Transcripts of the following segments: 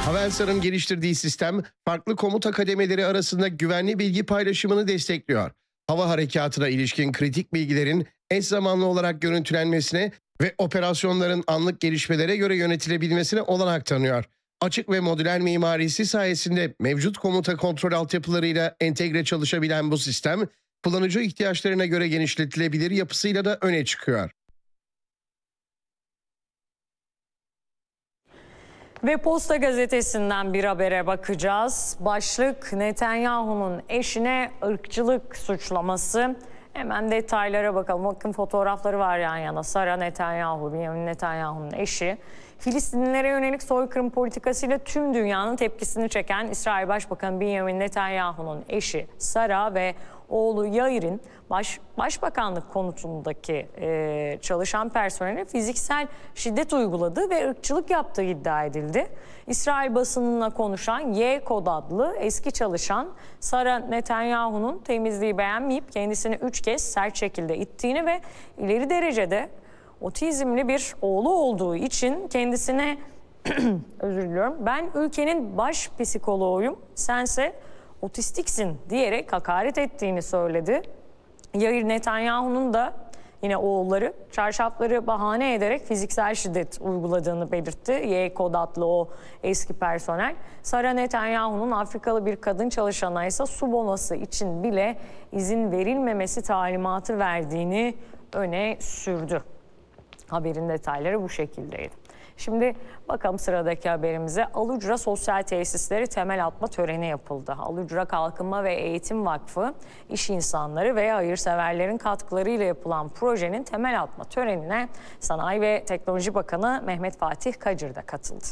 Havelsan'ın geliştirdiği sistem farklı komuta kademeleri arasında güvenli bilgi paylaşımını destekliyor. Hava harekatına ilişkin kritik bilgilerin eş zamanlı olarak görüntülenmesine ve operasyonların anlık gelişmelere göre yönetilebilmesine olanak tanıyor. Açık ve modüler mimarisi sayesinde mevcut komuta kontrol altyapılarıyla entegre çalışabilen bu sistem, kullanıcı ihtiyaçlarına göre genişletilebilir yapısıyla da öne çıkıyor. Ve Posta Gazetesi'nden bir habere bakacağız. Başlık: Netanyahu'nun eşine ırkçılık suçlaması. Hemen detaylara bakalım. Bakın, fotoğrafları var yan yana. Sara Netanyahu, Benjamin Netanyahu'nun eşi. Filistinlilere yönelik soykırım politikasıyla tüm dünyanın tepkisini çeken İsrail Başbakanı Benjamin Netanyahu'nun eşi Sara ve oğlu Yair'in başbakanlık konutundaki çalışan personele fiziksel şiddet uyguladığı ve ırkçılık yaptığı iddia edildi. İsrail basınına konuşan Y-Kod adlı eski çalışan Sara Netanyahu'nun temizliği beğenmeyip kendisini 3 kez sert şekilde ittiğini ve ileri derecede otizmli bir oğlu olduğu için kendisine özür diliyorum, "Ben ülkenin baş psikoloğuyum, sense otistiksin" diyerek hakaret ettiğini söyledi. Yair Netanyahu'nun da yine oğulları çarşafları bahane ederek fiziksel şiddet uyguladığını belirtti. Y-Kod adlı o eski personel. Sara Netanyahu'nun Afrikalı bir kadın çalışana ise su bonosu için bile izin verilmemesi talimatı verdiğini öne sürdü. Haberin detayları bu şekildeydi. Şimdi bakalım sıradaki haberimize. Alucra Sosyal Tesisleri temel atma töreni yapıldı. Alucra Kalkınma ve Eğitim Vakfı, iş insanları ve hayırseverlerin katkılarıyla yapılan projenin temel atma törenine Sanayi ve Teknoloji Bakanı Mehmet Fatih Kacır da katıldı.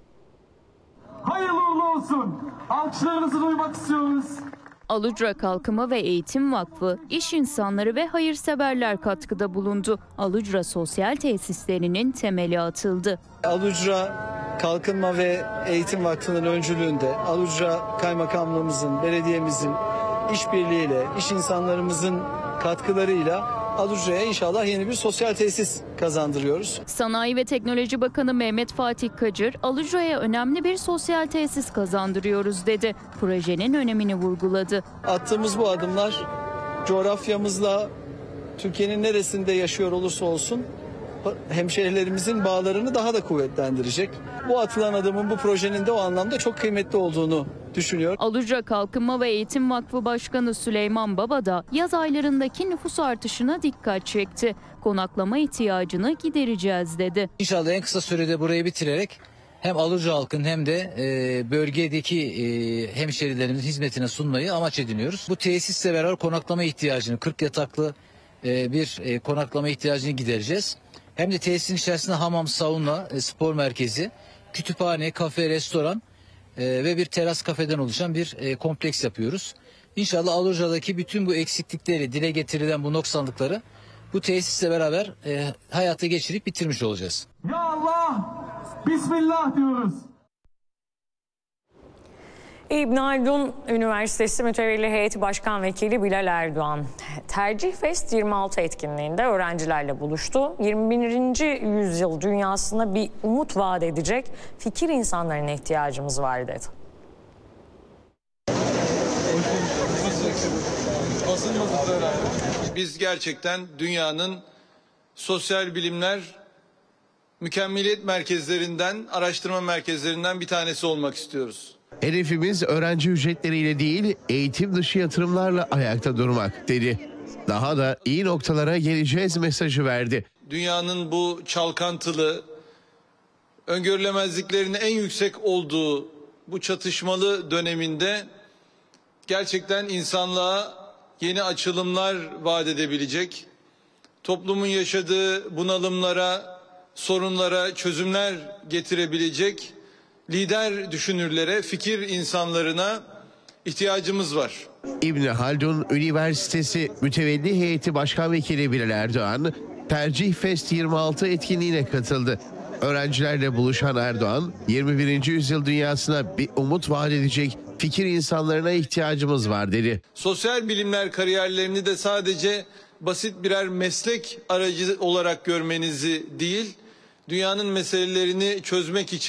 Hayırlı uğurlu olsun. Alkışlarınızı duymak istiyoruz. Alucra Kalkınma ve Eğitim Vakfı, iş insanları ve hayırseverler katkıda bulundu. Alucra Sosyal Tesislerinin temeli atıldı. Alucra Kalkınma ve Eğitim Vakfı'nın öncülüğünde Alucra Kaymakamlığımızın, belediyemizin işbirliğiyle, iş insanlarımızın katkılarıyla Alucra'ya inşallah yeni bir sosyal tesis kazandırıyoruz. Sanayi ve Teknoloji Bakanı Mehmet Fatih Kacır, Alucra'ya önemli bir sosyal tesis kazandırıyoruz dedi. Projenin önemini vurguladı. Attığımız bu adımlar coğrafyamızla Türkiye'nin neresinde yaşıyor olursa olsun hemşehrilerimizin bağlarını daha da kuvvetlendirecek. Bu atılan adımın, bu projenin de o anlamda çok kıymetli olduğunu düşünüyorum. Alucra Kalkınma ve Eğitim Vakfı Başkanı Süleyman Baba da yaz aylarındaki nüfus artışına dikkat çekti. Konaklama ihtiyacını gidereceğiz dedi. İnşallah en kısa sürede burayı bitirerek hem Alucra halkın hem de bölgedeki hemşehrilerimizin hizmetine sunmayı amaç ediniyoruz. Bu tesisle beraber konaklama ihtiyacını, 40 yataklı bir konaklama ihtiyacını gidereceğiz. Hem de tesisin içerisinde hamam, sauna, spor merkezi, kütüphane, kafe, restoran ve bir teras kafeden oluşan bir kompleks yapıyoruz. İnşallah Alucra'daki bütün bu eksiklikleri, dile getirilen bu noksanlıkları bu tesisle beraber hayata geçirip bitirmiş olacağız. Ya Allah, Bismillah diyoruz. İbn Haldun Üniversitesi Mütevelli Heyeti Başkan Vekili Bilal Erdoğan, Tercih Fest 26 etkinliğinde öğrencilerle buluştu. 21. yüzyıl dünyasına bir umut vaat edecek fikir insanlarına ihtiyacımız var dedi. Biz gerçekten dünyanın sosyal bilimler mükemmeliyet merkezlerinden, araştırma merkezlerinden bir tanesi olmak istiyoruz. Hedefimiz öğrenci ücretleriyle değil, eğitim dışı yatırımlarla ayakta durmak dedi. Daha da iyi noktalara geleceğiz mesajı verdi. Dünyanın bu çalkantılı, öngörülemezliklerin en yüksek olduğu bu çatışmalı döneminde gerçekten insanlığa yeni açılımlar vaat edebilecek, toplumun yaşadığı bunalımlara, sorunlara çözümler getirebilecek lider düşünürlere, fikir insanlarına ihtiyacımız var. İbn Haldun Üniversitesi Mütevelli Heyeti Başkan Vekili Bilal Erdoğan, Tercih Fest 26 etkinliğine katıldı. Öğrencilerle buluşan Erdoğan, 21. yüzyıl dünyasına bir umut vaat edecek fikir insanlarına ihtiyacımız var dedi. Sosyal bilimler kariyerlerini de sadece basit birer meslek aracı olarak görmenizi değil, dünyanın meselelerini çözmek için